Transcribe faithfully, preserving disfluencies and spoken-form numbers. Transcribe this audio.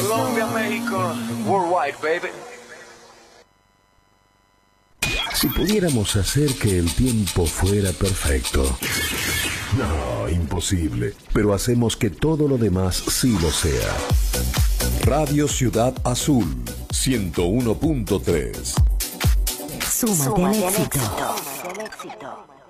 Colombia, México, worldwide, baby. Si pudiéramos hacer que el tiempo fuera perfecto. No, imposible. Pero hacemos que todo lo demás sí lo sea. Radio Ciudad Azul, ciento uno punto tres. Súmate al éxito.